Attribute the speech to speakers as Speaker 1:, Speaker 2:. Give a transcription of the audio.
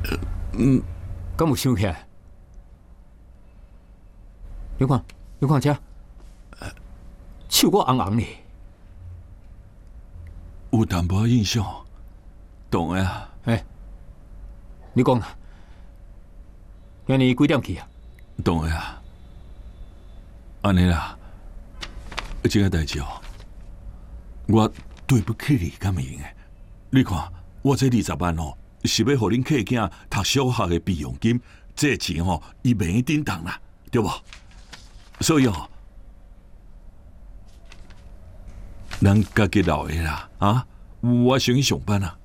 Speaker 1: 敢有想起来？你看这，手我红红的。
Speaker 2: 有淡薄印象，懂的啊。
Speaker 1: 你讲啦，今日几点去啊？
Speaker 2: 懂的啊。安尼啦，这个代志哦，我对不起你，敢会用的？你看，我这20万哦，是要互恁客囝读小学的费用金，这钱哦，伊袂用叮当啦，对不？所以哦，咱家己留的啦，啊，我先去上班啊。